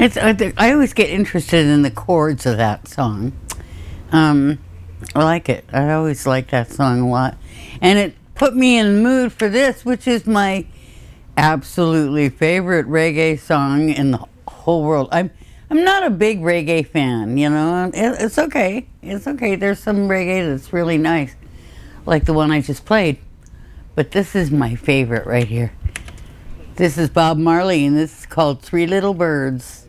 I always get interested in the chords of that song. I like it. I always like that song a lot. And it put me in the mood for this, which is my absolutely favorite reggae song in the whole world. I'm not a big reggae fan, you know. It's okay. It's okay. There's some reggae that's really nice, like the one I just played. But this is my favorite right here. This is Bob Marley, and this is called Three Little Birds.